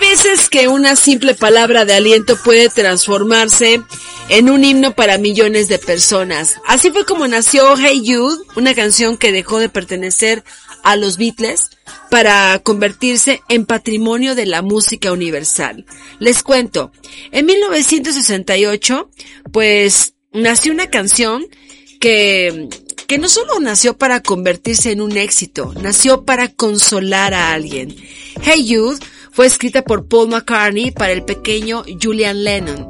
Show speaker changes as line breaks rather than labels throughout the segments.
veces que una simple palabra de aliento puede transformarse en un himno para millones de personas. Así fue como nació Hey Jude, una canción que dejó de pertenecer a los Beatles para convertirse en patrimonio de la música universal. Les cuento, en 1968, pues, nació una canción que no solo nació para convertirse en un éxito, nació para consolar a alguien. Hey Jude fue escrita por Paul McCartney para el pequeño Julian Lennon.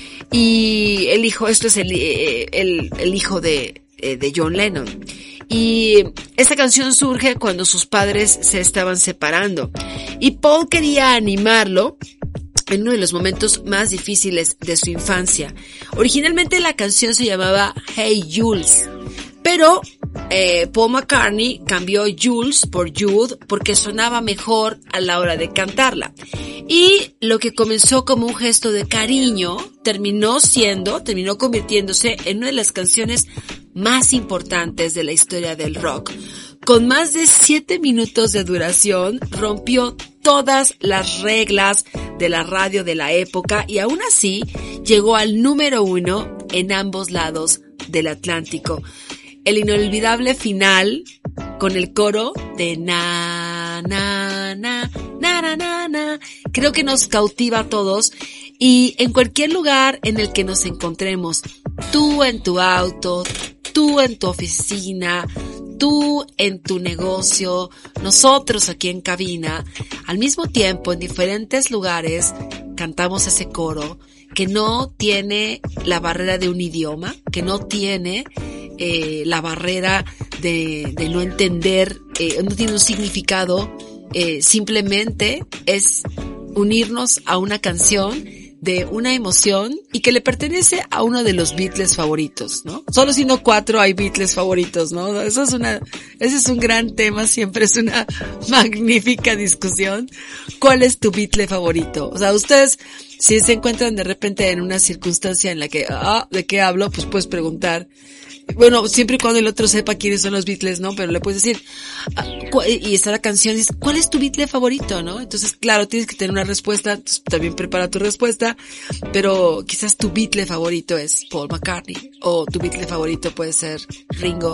Y el hijo, esto es el hijo de John Lennon. Y esta canción surge cuando sus padres se estaban separando. Y Paul quería animarlo en uno de los momentos más difíciles de su infancia. Originalmente la canción se llamaba Hey Jules, pero Paul McCartney cambió Jules por Jude porque sonaba mejor a la hora de cantarla. Y lo que comenzó como un gesto de cariño terminó convirtiéndose en una de las canciones más importantes de la historia del rock. Con más de 7 minutos de duración, rompió todas las reglas de la radio de la época y aún así llegó al número 1 en ambos lados del Atlántico. El inolvidable final con el coro de na, na, na, na, na, na, na, creo que nos cautiva a todos y en cualquier lugar en el que nos encontremos, tú en tu auto, tú en tu oficina, tú en tu negocio, nosotros aquí en cabina, al mismo tiempo en diferentes lugares cantamos ese coro que no tiene la barrera de un idioma, que no tiene la barrera de no entender, no tiene un significado, simplemente es unirnos a una canción de una emoción y que le pertenece a uno de los Beatles favoritos, ¿no? Solo siendo 4 hay Beatles favoritos, ¿no? Ese es un gran tema, siempre es una magnífica discusión. ¿Cuál es tu Beatle favorito? O sea, ustedes, si se encuentran de repente en una circunstancia en la que, ¿de qué hablo? Pues puedes preguntar. Bueno, siempre y cuando el otro sepa quiénes son los Beatles, ¿no? Pero le puedes decir, y está la canción, dice, ¿cuál es tu Beatle favorito, no? Entonces, claro, tienes que tener una respuesta, entonces, también prepara tu respuesta, pero quizás tu Beatle favorito es Paul McCartney, o tu Beatle favorito puede ser Ringo,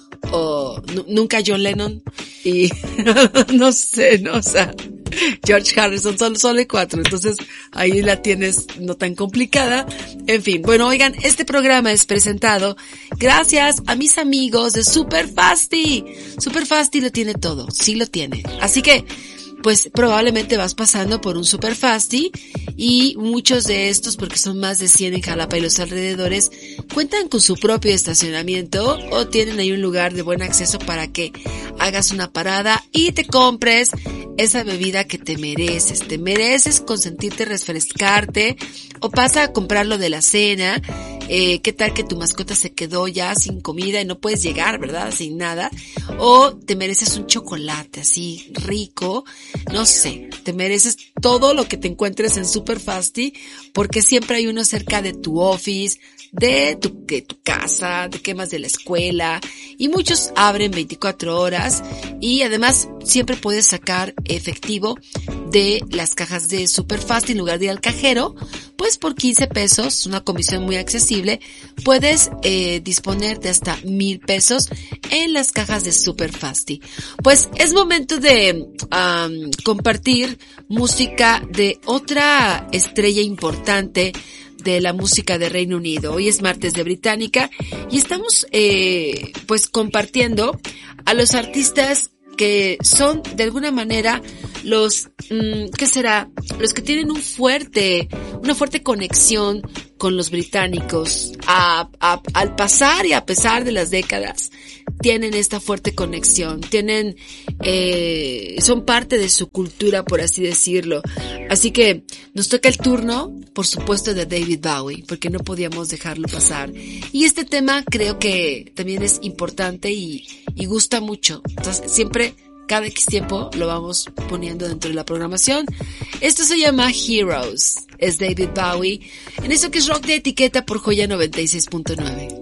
o nunca John Lennon, y no sé, ¿no? O sea, George Harrison, solo hay 4, entonces ahí la tienes no tan complicada. En fin, bueno, oigan, este programa es presentado gracias a mis amigos de Superfasti. Superfasti lo tiene todo, sí lo tiene. Así que, pues probablemente vas pasando por un Superfasti y muchos de estos, porque son más de 100 en Jalapa y los alrededores, cuentan con su propio estacionamiento o tienen ahí un lugar de buen acceso para que hagas una parada y te compres esa bebida que te mereces consentirte, refrescarte, o pasa a comprarlo de la cena. ¿Qué tal que tu mascota se quedó ya sin comida y no puedes llegar, verdad? Sin nada. O te mereces un chocolate así rico, no sé, te mereces todo lo que te encuentres en Superfasti, porque siempre hay uno cerca de tu office, de tu casa, de quemas de la escuela, y muchos abren 24 horas y además siempre puedes sacar efectivo de las cajas de Superfasti en lugar de ir al cajero, pues por 15 pesos, una comisión muy accesible, puedes disponer de hasta 1,000 pesos en las cajas de Superfasti. Pues es momento de compartir música de otra estrella importante de la música de Reino Unido. Hoy es martes de Británica y estamos pues compartiendo a los artistas que son de alguna manera los, ¿qué será? Los que tienen una fuerte conexión con los británicos. Al pasar y a pesar de las décadas, tienen esta fuerte conexión, son parte de su cultura, por así decirlo. Así que nos toca el turno, por supuesto, de David Bowie, porque no podíamos dejarlo pasar. Y este tema creo que también es importante y gusta mucho. Entonces, siempre, cada X tiempo, lo vamos poniendo dentro de la programación. Esto se llama Heroes. Es David Bowie. En eso que es rock de etiqueta por Joya 96.9.